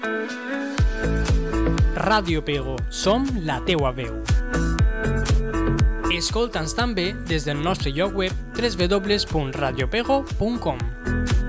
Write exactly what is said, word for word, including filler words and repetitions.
Ràdio Pego, som la teua veu. Escolta'ns també des del nostre lloc web w w w punt radiopego punt com.